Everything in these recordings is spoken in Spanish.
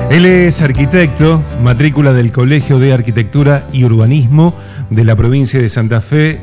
Él es arquitecto, matrícula del Colegio de Arquitectura y Urbanismo de la provincia de Santa Fe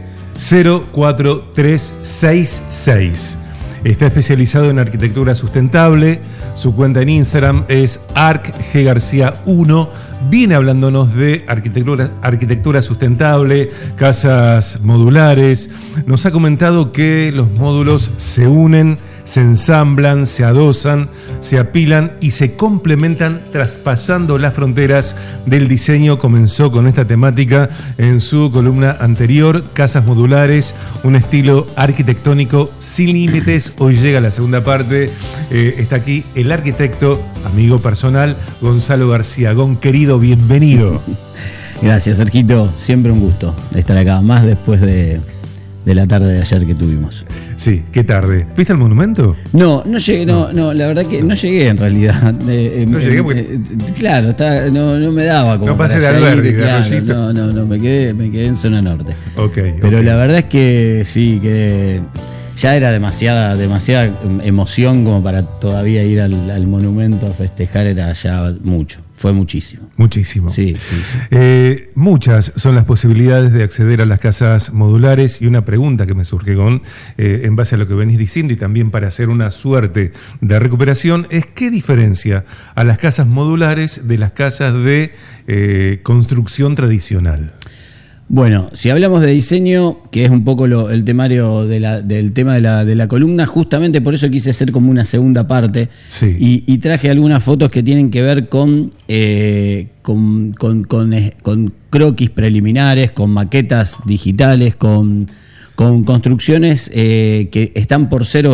04366. Está especializado en arquitectura sustentable. Su cuenta en Instagram es arcggarcia1. Viene hablándonos de arquitectura sustentable, casas modulares. Nos ha comentado que los módulos se unen, se ensamblan, se adosan, se apilan y se complementan traspasando las fronteras del diseño. Comenzó con esta temática en su columna anterior, Casas Modulares, un estilo arquitectónico sin límites. Hoy llega la segunda parte. Está aquí el arquitecto, amigo personal, Gonzalo García. Gon, querido, bienvenido. Gracias, Sergito. Siempre un gusto estar acá, más después de la tarde de ayer que tuvimos. Sí, qué tarde. ¿Viste el monumento? No llegué, no, la verdad que no llegué en realidad. No llegué porque... Claro, no me daba como no pasé para de Alberdi, claro, no, me quedé en zona norte. Pero okay. La verdad es que sí, que ya era demasiada emoción como para todavía ir al monumento a festejar, era ya mucho. Fue muchísimo. Muchísimo. Sí. Muchas son las posibilidades de acceder a las casas modulares, y una pregunta que me surge, en base a lo que venís diciendo y también para hacer una suerte de recuperación, es ¿qué diferencia a las casas modulares de las casas de construcción tradicional? Bueno, si hablamos de diseño, que es un poco el temario del tema de la columna, justamente por eso quise hacer como una segunda parte. Sí. Y traje algunas fotos que tienen que ver con croquis preliminares, con maquetas digitales, con construcciones que están por ser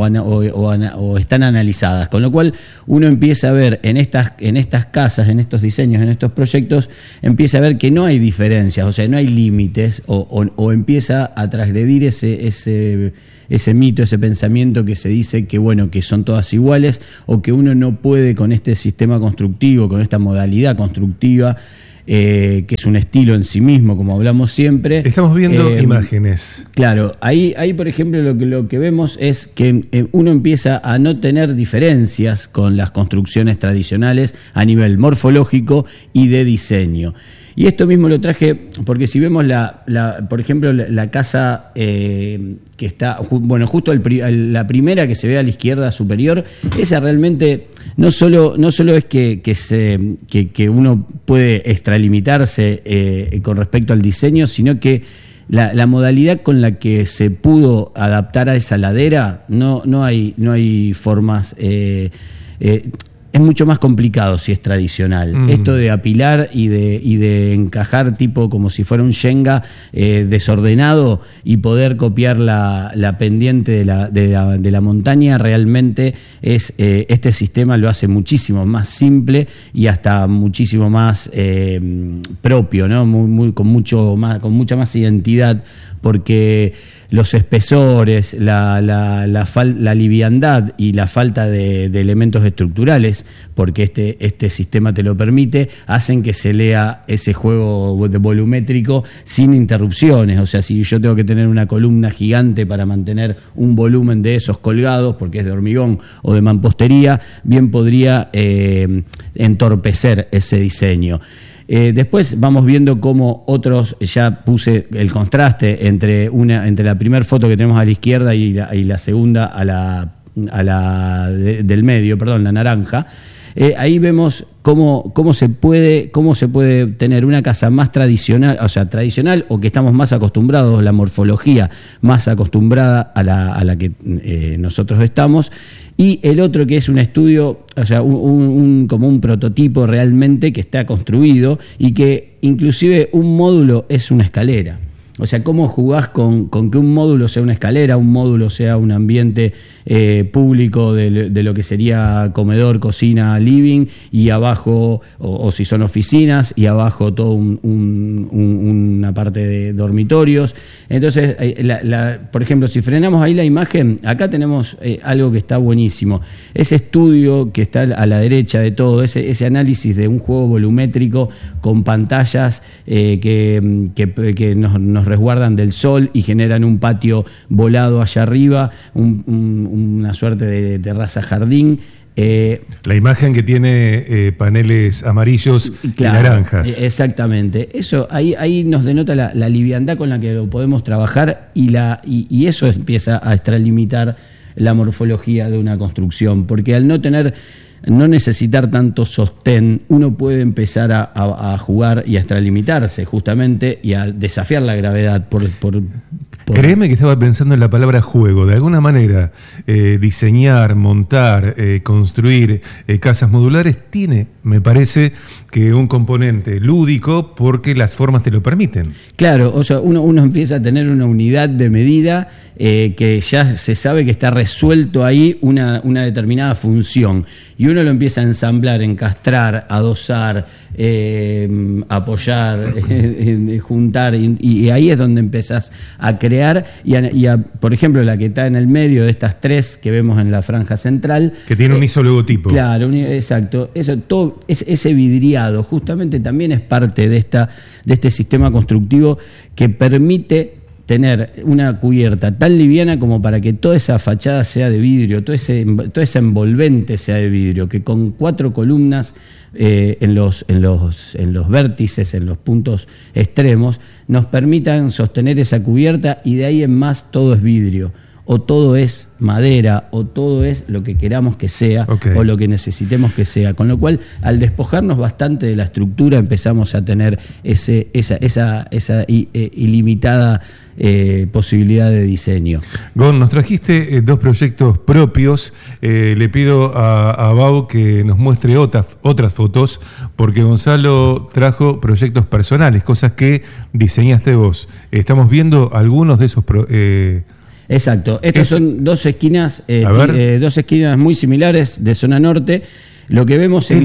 o están analizadas, con lo cual uno empieza a ver en estas casas, en estos diseños, en estos proyectos, empieza a ver que no hay diferencias, o sea, no hay límites, o empieza a transgredir ese mito, ese pensamiento que se dice que que son todas iguales, o que uno no puede con este sistema constructivo, con esta modalidad constructiva, que es un estilo en sí mismo, como hablamos siempre. Estamos viendo imágenes. Claro, ahí por ejemplo lo que vemos es que uno empieza a no tener diferencias con las construcciones tradicionales a nivel morfológico y de diseño. Y esto mismo lo traje porque si vemos por ejemplo la casa que está, justo la primera que se ve a la izquierda superior, esa realmente no solo es que uno puede extralimitarse con respecto al diseño, sino que la modalidad con la que se pudo adaptar a esa ladera, no hay formas. Es mucho más complicado si es tradicional. Esto de apilar y de encajar tipo como si fuera un Shenga desordenado y poder copiar la pendiente de la montaña, realmente es este sistema lo hace muchísimo más simple y hasta muchísimo más propio, ¿no? Con mucha más identidad, porque los espesores, la liviandad y la falta de elementos estructurales, porque este sistema te lo permite, hacen que se lea ese juego volumétrico sin interrupciones. O sea, si yo tengo que tener una columna gigante para mantener un volumen de esos colgados, porque es de hormigón o de mampostería, bien podría entorpecer ese diseño. Después vamos viendo cómo otros, ya puse el contraste entre la primera foto que tenemos a la izquierda y la segunda a la del medio, perdón, la naranja. Ahí vemos cómo se puede tener una casa más tradicional, o que estamos más acostumbrados, la morfología más acostumbrada a la que nosotros estamos, y el otro que es un estudio, como un prototipo realmente que está construido y que inclusive un módulo es una escalera. O sea, ¿cómo jugás con que un módulo sea una escalera, un módulo sea un ambiente público de lo que sería comedor, cocina, living, y abajo, o si son oficinas, y abajo todo una parte de dormitorios? Entonces, por ejemplo, si frenamos ahí la imagen, acá tenemos algo que está buenísimo. Ese estudio que está a la derecha de todo, ese análisis de un juego volumétrico con pantallas que nos resguardan del sol y generan un patio volado allá arriba, una suerte de terraza jardín. La imagen que tiene paneles amarillos claro, y naranjas. Exactamente. Eso ahí nos denota la liviandad con la que lo podemos trabajar y eso empieza a extralimitar la morfología de una construcción, porque al no necesitar tanto sostén, uno puede empezar a jugar y a extralimitarse justamente y a desafiar la gravedad por Créeme que estaba pensando en la palabra juego. De alguna manera, diseñar, montar, construir casas modulares tiene, me parece, que un componente lúdico porque las formas te lo permiten. Claro, o sea, uno empieza a tener una unidad de medida que ya se sabe que está resuelto ahí una determinada función y uno lo empieza a ensamblar, encastrar, adosar, apoyar, juntar y ahí es donde empezás a crear por ejemplo, la que está en el medio de estas tres que vemos en la franja central. Que tiene un isologotipo. Claro, exacto. Eso, todo ese vidriado justamente también es parte de este sistema constructivo que permite tener una cubierta tan liviana como para que toda esa fachada sea de vidrio, todo ese envolvente sea de vidrio, que con 4 columnas en los vértices, en los puntos extremos, nos permitan sostener esa cubierta y de ahí en más todo es vidrio, o todo es madera, o todo es lo que queramos que sea, okay, o lo que necesitemos que sea. Con lo cual, al despojarnos bastante de la estructura, empezamos a tener esa ilimitada posibilidad de diseño. Gon, nos trajiste 2 proyectos propios. Le pido a Bau que nos muestre otras fotos, porque Gonzalo trajo proyectos personales, cosas que diseñaste vos. Estamos viendo algunos de esos Exacto, estas son 2 esquinas, 2 esquinas muy similares de zona norte. Lo que vemos en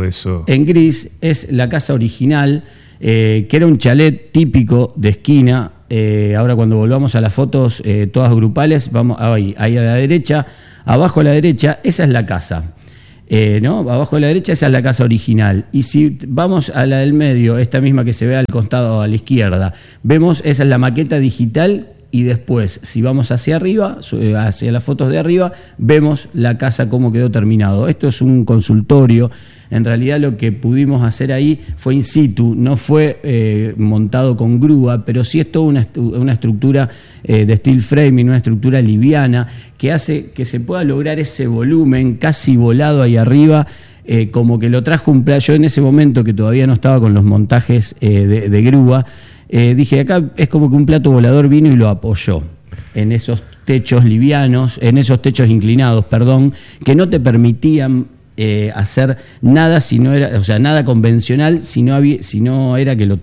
gris es la casa original, que era un chalet típico de esquina. Ahora cuando volvamos a las fotos todas grupales, vamos ahí a la derecha, abajo a la derecha, esa es la casa. ¿No? Abajo a la derecha esa es la casa original. Y si vamos a la del medio, esta misma que se ve al costado a la izquierda, vemos esa es la maqueta digital. Y después, si vamos hacia arriba, hacia las fotos de arriba, vemos la casa cómo quedó terminado. Esto es un consultorio. En realidad lo que pudimos hacer ahí fue in situ, no fue montado con grúa, pero sí es toda una estructura de steel framing, una estructura liviana, que hace que se pueda lograr ese volumen casi volado ahí arriba, como que lo trajo un plato. Yo en ese momento que todavía no estaba con los montajes de grúa, dije, acá es como que un plato volador vino y lo apoyó en esos techos livianos, en esos techos inclinados, perdón, que no te permitían hacer nada si no era, o sea, nada convencional si no era que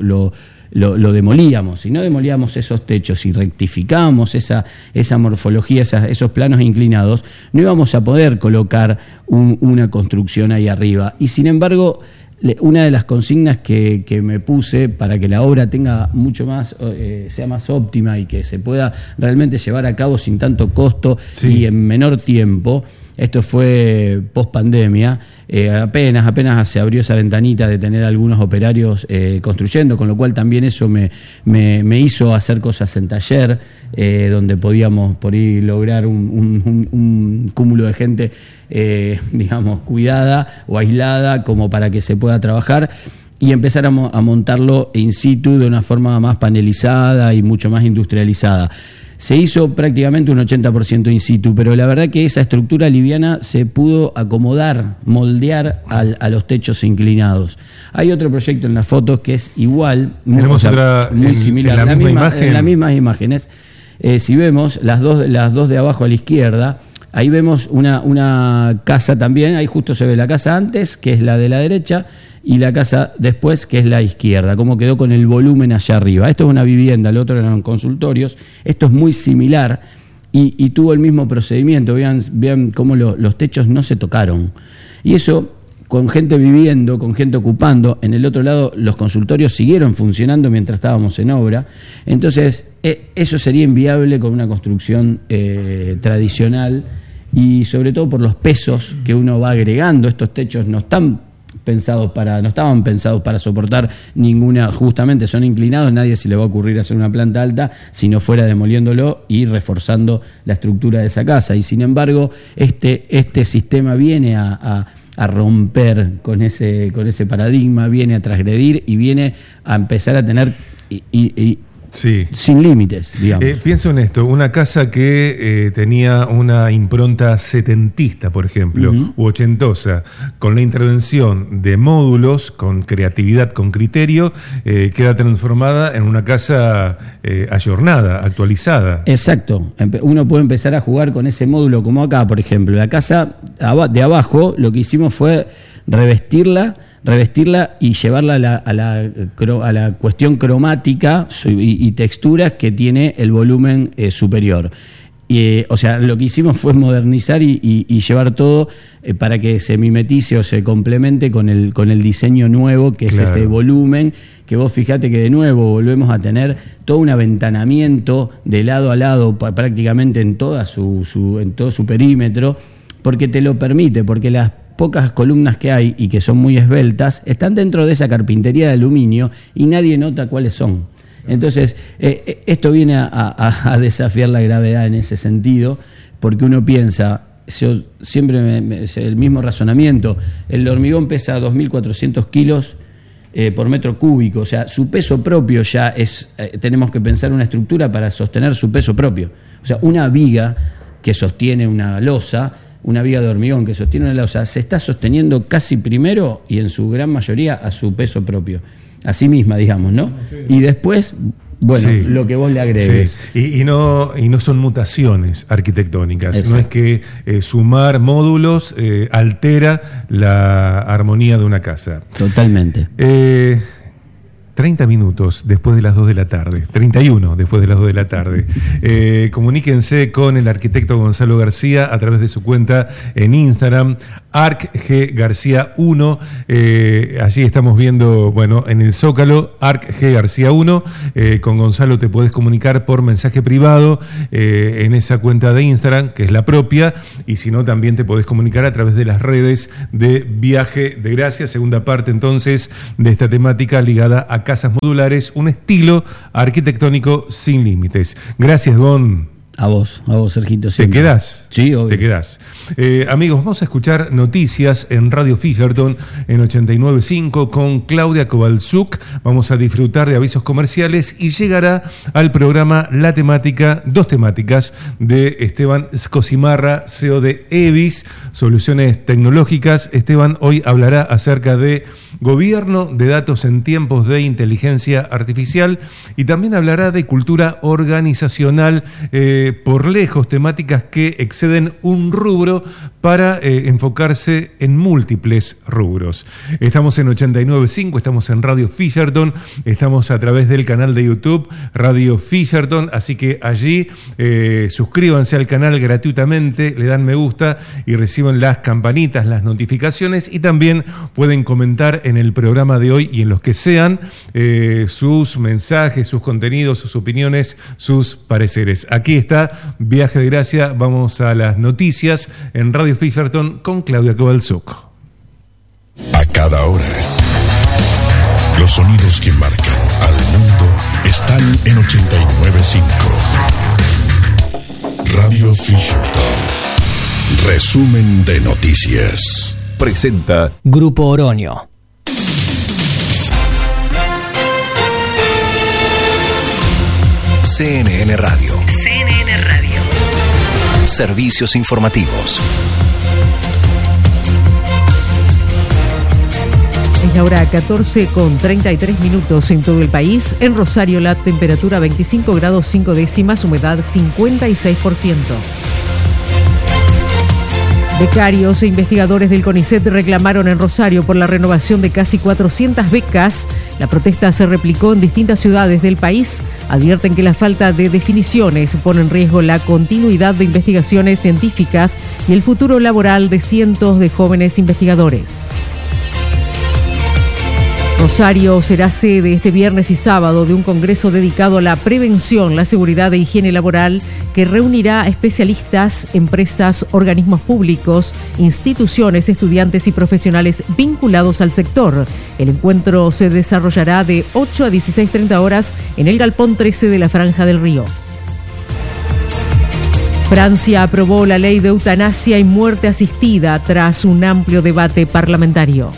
lo demolíamos. Si no demolíamos esos techos y rectificábamos esa morfología, esos planos inclinados, no íbamos a poder colocar una construcción ahí arriba. Y sin embargo, una de las consignas que me puse para que la obra tenga mucho más, sea más óptima y que se pueda realmente llevar a cabo sin tanto costo, sí, y en menor tiempo, esto fue post pandemia, apenas se abrió esa ventanita de tener algunos operarios construyendo, con lo cual también eso me hizo hacer cosas en taller, donde podíamos por ahí lograr un cúmulo de gente, digamos, cuidada o aislada como para que se pueda trabajar y empezar a montarlo in situ de una forma más panelizada y mucho más industrializada. Se hizo prácticamente un 80% in situ, pero la verdad que esa estructura liviana se pudo acomodar, moldear a los techos inclinados. Hay otro proyecto en las fotos que es igual, muy similar, en las mismas imágenes. Si vemos las dos de abajo a la izquierda, ahí vemos una casa también, ahí justo se ve la casa antes, que es la de la derecha, y la casa después, que es la izquierda, cómo quedó con el volumen allá arriba. Esto es una vivienda, el otro eran consultorios. Esto es muy similar y tuvo el mismo procedimiento. Vean cómo los techos no se tocaron. Y eso, con gente viviendo, con gente ocupando. En el otro lado, los consultorios siguieron funcionando mientras estábamos en obra. Entonces, eso sería inviable con una construcción tradicional y sobre todo por los pesos que uno va agregando. Estos techos no están no estaban pensados para soportar ninguna, justamente son inclinados, nadie se le va a ocurrir hacer una planta alta si no fuera demoliéndolo y reforzando la estructura de esa casa. Y sin embargo, este sistema viene a romper con ese paradigma, viene a transgredir y viene a empezar a tener sí, sin límites, digamos. Pienso en esto, una casa que tenía una impronta setentista, por ejemplo, u ochentosa, con la intervención de módulos, con creatividad, con criterio, queda transformada en una casa ayornada, actualizada. Exacto, uno puede empezar a jugar con ese módulo como acá, por ejemplo. La casa de abajo, lo que hicimos fue revestirla y llevarla a la cuestión cromática y texturas que tiene el volumen superior. O sea, lo que hicimos fue modernizar y llevar todo para que se mimetice o se complemente con el diseño nuevo, que es este volumen, que vos fijate que de nuevo volvemos a tener todo un aventanamiento de lado a lado prácticamente en todo su perímetro, porque te lo permite, porque las pocas columnas que hay y que son muy esbeltas están dentro de esa carpintería de aluminio y nadie nota cuáles son. Entonces, esto viene a desafiar la gravedad en ese sentido, porque uno piensa, yo siempre el mismo razonamiento, el hormigón pesa 2.400 kilos por metro cúbico, o sea, su peso propio ya es, tenemos que pensar una estructura para sostener su peso propio. O sea, una viga que sostiene una losa, una viga de hormigón que sostiene una losa, se está sosteniendo casi primero y en su gran mayoría a su peso propio, a sí misma, digamos, ¿no? Y después, bueno, sí, lo que vos le agregues. Sí. Y no son mutaciones arquitectónicas. Exacto. No es que sumar módulos altera la armonía de una casa. Totalmente. 30 minutos después de las 2 de la tarde, 31 después de las 2 de la tarde. Comuníquense con el arquitecto Gonzalo García a través de su cuenta en Instagram, arcggarcia1. Allí estamos viendo, bueno, en el Zócalo, arcggarcia1. Con Gonzalo te podés comunicar por mensaje privado en esa cuenta de Instagram, que es la propia, y si no, también te podés comunicar a través de las redes de Viaje de Gracia, segunda parte entonces de esta temática ligada a casas modulares, un estilo arquitectónico sin límites. Gracias, Gon. A vos, Sergito. ¿Te quedás? Sí, obvio. Te quedás. Amigos, vamos a escuchar noticias en Radio Fisherton en 89.5 con Claudia Kovalchuk. Vamos a disfrutar de avisos comerciales y llegará al programa dos temáticas de Esteban Scosimarra, CEO de EVIS, Soluciones Tecnológicas. Esteban hoy hablará acerca de gobierno de datos en tiempos de inteligencia artificial y también hablará de cultura organizacional, por lejos temáticas que exceden un rubro para enfocarse en múltiples rubros. Estamos en 89.5, estamos en Radio Fisherton, estamos a través del canal de YouTube Radio Fisherton, así que allí suscríbanse al canal gratuitamente, le dan me gusta y reciben las campanitas, las notificaciones, y también pueden comentar en el programa de hoy y en los que sean sus mensajes, sus contenidos, sus opiniones, sus pareceres. Aquí está Viaje de Gracia, vamos a las noticias en Radio Fisherton con Claudia Kovalchuk. A cada hora, los sonidos que marcan al mundo están en 89.5. Radio Fisherton. Resumen de noticias. Presenta Grupo Oroño. CNN Radio. CNN Radio. Servicios informativos. Es la hora 14:33 en todo el país. En Rosario la temperatura 25 grados 5 décimas, humedad 56%. Becarios e investigadores del CONICET reclamaron en Rosario por la renovación de casi 400 becas. La protesta se replicó en distintas ciudades del país. Advierten que la falta de definiciones pone en riesgo la continuidad de investigaciones científicas y el futuro laboral de cientos de jóvenes investigadores. Rosario será sede este viernes y sábado de un congreso dedicado a la prevención, la seguridad e higiene laboral que reunirá a especialistas, empresas, organismos públicos, instituciones, estudiantes y profesionales vinculados al sector. El encuentro se desarrollará de 8 a 16:30 horas en el Galpón 13 de la Franja del Río. Francia aprobó la ley de eutanasia y muerte asistida tras un amplio debate parlamentario.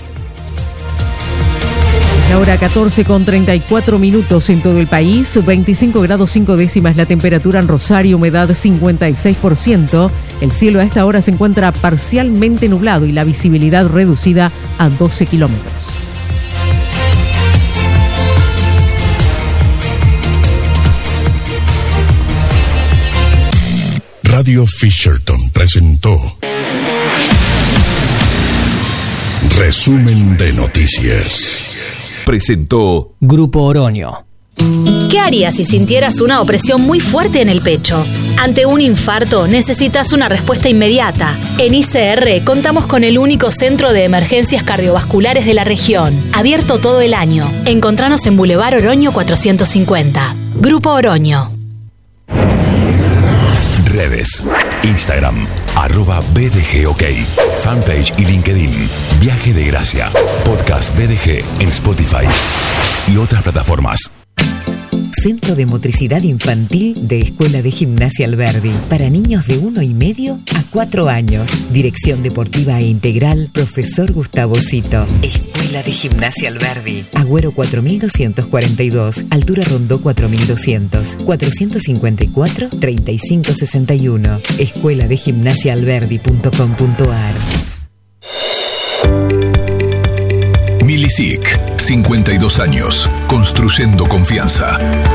Ahora 14:34 en todo el país, 25 grados 5 décimas la temperatura en Rosario, humedad 56%. El cielo a esta hora se encuentra parcialmente nublado y la visibilidad reducida a 12 kilómetros. Radio Fisherton presentó Resumen de Noticias. Presentó Grupo Oroño. ¿Qué harías si sintieras una opresión muy fuerte en el pecho? Ante un infarto necesitas una respuesta inmediata. En ICR contamos con el único centro de emergencias cardiovasculares de la región, abierto todo el año. Encontranos en Boulevard Oroño 450. Grupo Oroño. Redes: Instagram, @BDGOK, fanpage y LinkedIn, Viaje de Gracia, podcast BDG en Spotify y otras plataformas. Centro de Motricidad Infantil de Escuela de Gimnasia Alberdi, para niños de 1,5 a 4 años. Dirección Deportiva e Integral, Profesor Gustavo Cito. Escuela de Gimnasia Alberdi, Agüero 4242, Altura Rondó 4200, 454-3561. escueladegimnasiaalberdi.com.ar. Milisic, 52 años, construyendo confianza.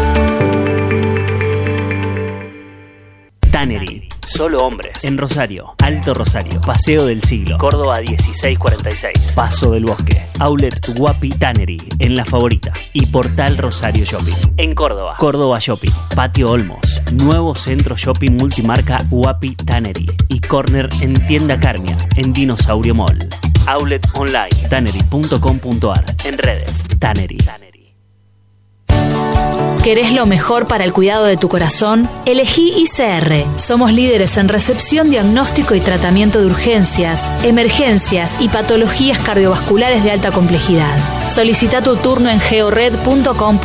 Tannery, solo hombres, en Rosario, Alto Rosario, Paseo del Siglo, Córdoba 1646, Paso del Bosque, Outlet Guapi Tannery, en La Favorita y Portal Rosario Shopping. En Córdoba, Córdoba Shopping, Patio Olmos, nuevo centro shopping multimarca Guapi Tannery y corner en Tienda Carmia, en Dinosaurio Mall. Outlet online, tannery.com.ar, en redes, Tannery. ¿Querés lo mejor para el cuidado de tu corazón? Elegí ICR. Somos líderes en recepción, diagnóstico y tratamiento de urgencias, emergencias y patologías cardiovasculares de alta complejidad. Solicita tu turno en geored.com.